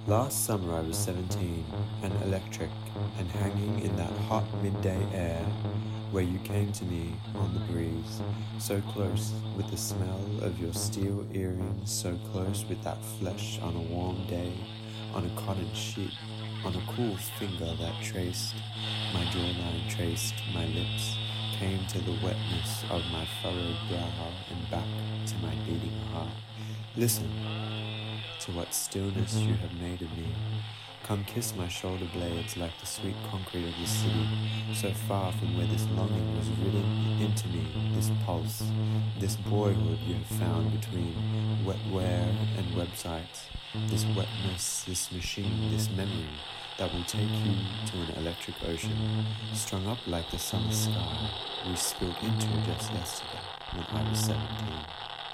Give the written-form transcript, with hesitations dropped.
Last summer I was 17 and electric and hanging in that hot midday air where you came to me on the breeze, so close with the smell of your steel earrings, so close with that flesh on a warm day, on a cotton sheet, on a cool finger that traced my jawline, traced my lips, came to the wetness of my furrowed brow and back to my beating heart. Listen to what stillness you have made of me. Come kiss my shoulder blades like the sweet concrete of the city, so far from where this longing was written into me, this pulse, this boyhood you have found between wetware and websites, this wetness, this machine, this memory that will take you to an electric ocean, strung up like the summer sky we spilled into just yesterday when I was 17.